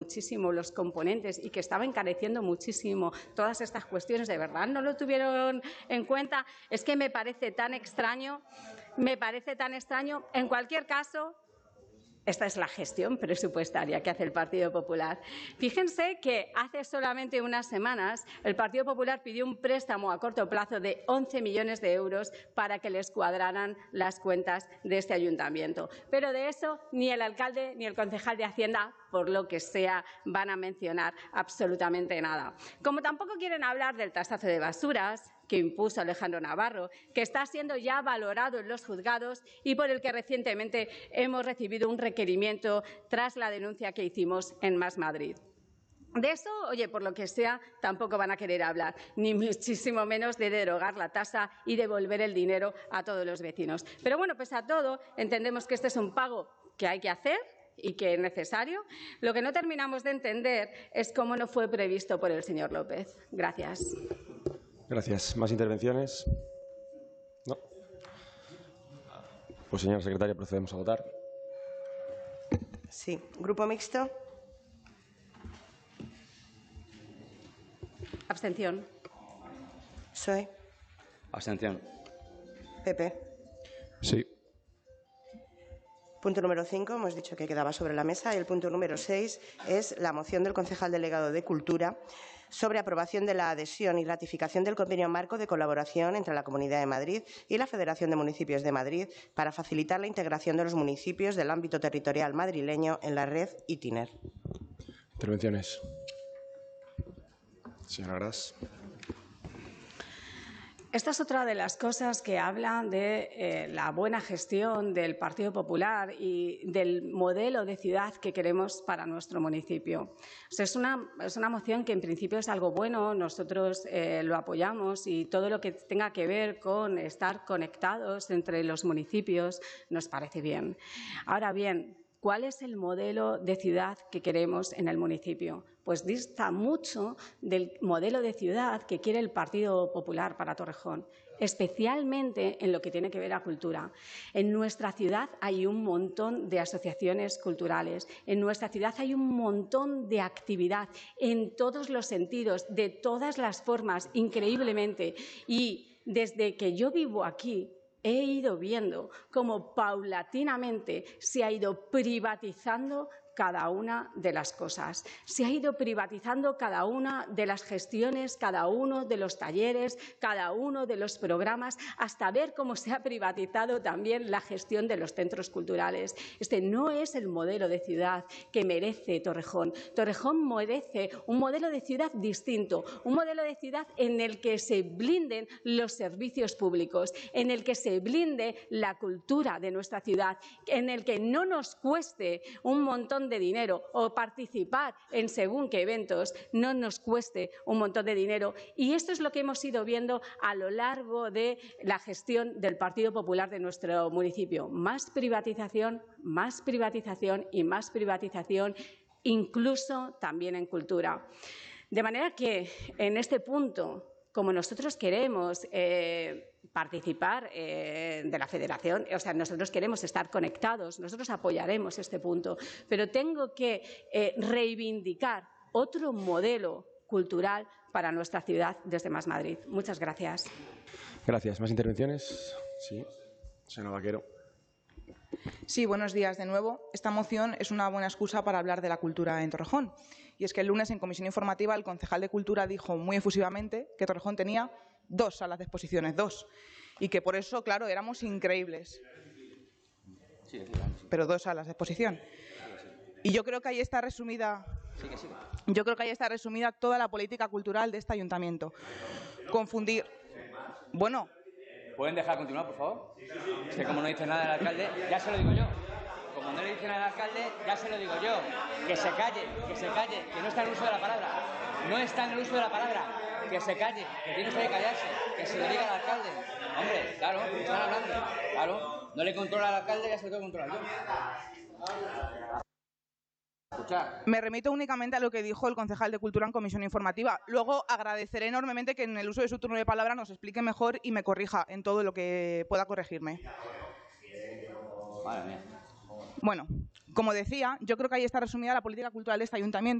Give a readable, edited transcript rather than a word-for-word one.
muchísimo los componentes y que estaba encareciendo muchísimo todas estas cuestiones, ¿de verdad no lo tuvieron en cuenta? Es que me parece tan extraño, En cualquier caso, esta es la gestión presupuestaria que hace el Partido Popular. Fíjense que hace solamente unas semanas el Partido Popular pidió un préstamo a corto plazo de 11 millones de euros para que les cuadraran las cuentas de este ayuntamiento. Pero de eso ni el alcalde ni el concejal de Hacienda, por lo que sea, van a mencionar absolutamente nada. Como tampoco quieren hablar del tasazo de basuras que impuso Alejandro Navarro, que está siendo ya valorado en los juzgados y por el que recientemente hemos recibido un requerimiento tras la denuncia que hicimos en Más Madrid. De eso, oye, por lo que sea, tampoco van a querer hablar, ni muchísimo menos de derogar la tasa y devolver el dinero a todos los vecinos. Pero bueno, pese a todo, entendemos que este es un pago que hay que hacer y que es necesario. Lo que no terminamos de entender es cómo no fue previsto por el señor López. Gracias. Gracias. ¿Más intervenciones? No. Pues, señora secretaria, procedemos a votar. Sí. Grupo Mixto. Abstención. PSOE. Abstención. PP. Sí. Punto número 5, hemos dicho que quedaba sobre la mesa. Y el punto número 6 es la moción del concejal delegado de Cultura sobre aprobación de la adhesión y ratificación del convenio marco de colaboración entre la Comunidad de Madrid y la Federación de Municipios de Madrid para facilitar la integración de los municipios del ámbito territorial madrileño en la red Itiner. Intervenciones. Señora Gras. Esta es otra de las cosas que hablan de la buena gestión del Partido Popular y del modelo de ciudad que queremos para nuestro municipio. O sea, es una moción que en principio es algo bueno, nosotros lo apoyamos y todo lo que tenga que ver con estar conectados entre los municipios nos parece bien. Ahora bien, ¿cuál es el modelo de ciudad que queremos en el municipio? Pues dista mucho del modelo de ciudad que quiere el Partido Popular para Torrejón, especialmente en lo que tiene que ver a cultura. En nuestra ciudad hay un montón de asociaciones culturales, en nuestra ciudad hay un montón de actividad en todos los sentidos, de todas las formas, increíblemente. Y desde que yo vivo aquí, he ido viendo cómo paulatinamente se ha ido privatizando cada una de las cosas. Se ha ido privatizando cada una de las gestiones, cada uno de los talleres, cada uno de los programas, hasta ver cómo se ha privatizado también la gestión de los centros culturales. Este no es el modelo de ciudad que merece Torrejón. Torrejón merece un modelo de ciudad distinto, un modelo de ciudad en el que se blinden los servicios públicos, en el que se blinde la cultura de nuestra ciudad, en el que no nos cueste un montón de dinero o participar en según qué eventos no nos cueste un montón de dinero. Y esto es lo que hemos ido viendo a lo largo de la gestión del Partido Popular de nuestro municipio. Más privatización y más privatización, incluso también en cultura. De manera que en este punto, como nosotros queremos participar de la federación, o sea, nosotros queremos estar conectados, nosotros apoyaremos este punto, pero tengo que reivindicar otro modelo cultural para nuestra ciudad desde Más Madrid. Muchas gracias. Gracias. ¿Más intervenciones? Sí. Señora Vaquero. Sí, buenos días de nuevo. Esta moción es una buena excusa para hablar de la cultura en Torrejón. Y es que el lunes en comisión informativa el concejal de Cultura dijo muy efusivamente que Torrejón tenía 2 salas de exposiciones, 2. Y que por eso, claro, éramos increíbles. Pero 2 salas de exposición. Y yo creo que ahí está resumida. Yo creo que ahí está resumida toda la política cultural de este ayuntamiento. Confundir. Bueno. ¿Pueden dejar continuar, por favor? Es que como no dice nada el alcalde, ya se lo digo yo. Como no le dice nada al alcalde, ya se lo digo yo. Que se calle, que no está en el uso de la palabra. No está en el uso de la palabra. Que se calle, que tiene usted que callarse. Que se lo diga al alcalde. Hombre, claro, están hablando. Claro, no le controla al alcalde, ya se lo tengo que controlar yo. Me remito únicamente a lo que dijo el concejal de Cultura en comisión informativa. Luego agradeceré enormemente que en el uso de su turno de palabra nos explique mejor y me corrija en todo lo que pueda corregirme. Bueno, como decía, yo creo que ahí está resumida la política cultural de este ayuntamiento.